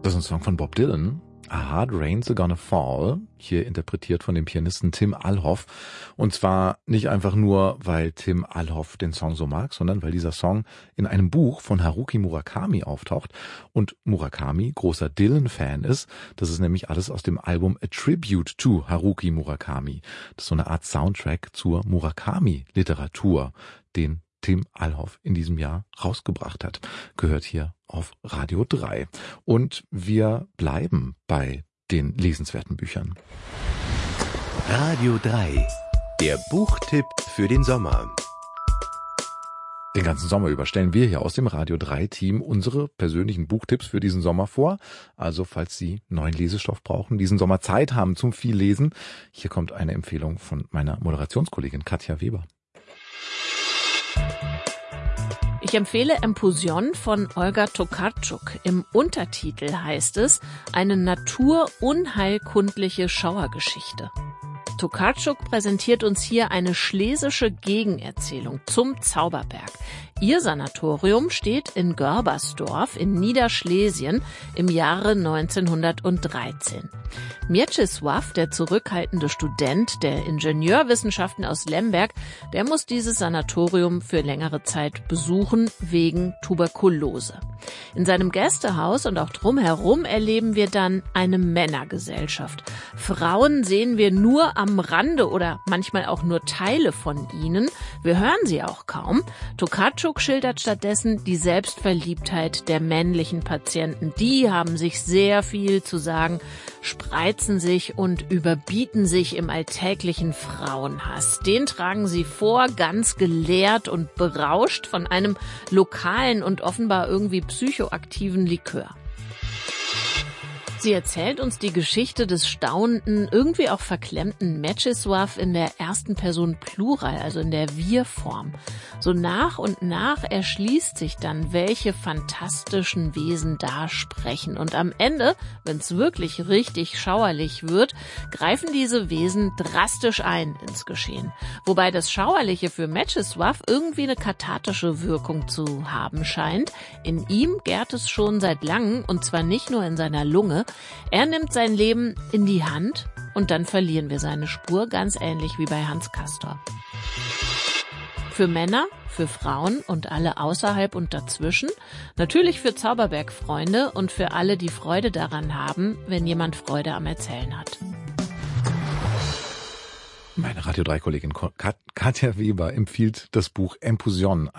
Das ist ein Song von Bob Dylan. A Hard Rain's Gonna Fall, hier interpretiert von dem Pianisten Tim Alhoff. Und zwar nicht einfach nur, weil Tim Alhoff den Song so mag, sondern weil dieser Song in einem Buch von Haruki Murakami auftaucht und Murakami großer Dylan-Fan ist. Das ist nämlich alles aus dem Album A Tribute to Haruki Murakami. Das ist so eine Art Soundtrack zur Murakami-Literatur, den Tim Alhoff in diesem Jahr rausgebracht hat. Gehört hier auf Radio 3. Und wir bleiben bei den lesenswerten Büchern. Radio 3, der Buchtipp für den Sommer. Den ganzen Sommer über stellen wir hier aus dem Radio 3 Team unsere persönlichen Buchtipps für diesen Sommer vor. Also falls Sie neuen Lesestoff brauchen, diesen Sommer Zeit haben zum viel Lesen, hier kommt eine Empfehlung von meiner Moderationskollegin Katja Weber. Ich empfehle Empusion von Olga Tokarczuk. Im Untertitel heißt es, eine naturunheilkundliche Schauergeschichte. Tokarczuk präsentiert uns hier eine schlesische Gegenerzählung zum Zauberberg. Ihr Sanatorium steht in Görbersdorf in Niederschlesien im Jahre 1913. Mieczysław, der zurückhaltende Student der Ingenieurwissenschaften aus Lemberg, der muss dieses Sanatorium für längere Zeit besuchen wegen Tuberkulose. In seinem Gästehaus und auch drumherum erleben wir dann eine Männergesellschaft. Frauen sehen wir nur am Rande oder manchmal auch nur Teile von ihnen. Wir hören sie auch kaum. Tokarczuk schildert stattdessen die Selbstverliebtheit der männlichen Patienten. Die haben sich sehr viel zu sagen, spreizen sich und überbieten sich im alltäglichen Frauenhass. Den tragen sie vor, ganz gelehrt und berauscht von einem lokalen und offenbar irgendwie psychoaktiven Likör. Sie erzählt uns die Geschichte des staunenden, irgendwie auch verklemmten Mieczysław in der ersten Person Plural, also in der Wir-Form. So nach und nach erschließt sich dann, welche fantastischen Wesen da sprechen. Und am Ende, wenn es wirklich richtig schauerlich wird, greifen diese Wesen drastisch ein ins Geschehen. Wobei das Schauerliche für Mieczysław irgendwie eine kathartische Wirkung zu haben scheint. In ihm gärt es schon seit langem, und zwar nicht nur in seiner Lunge. Er nimmt sein Leben in die Hand und dann verlieren wir seine Spur, ganz ähnlich wie bei Hans Castorp. Für Männer, für Frauen und alle außerhalb und dazwischen, natürlich für Zauberberg-Freunde und für alle, die Freude daran haben, wenn jemand Freude am Erzählen hat. Meine Radio 3 Kollegin Katja Weber empfiehlt das Buch Empusion.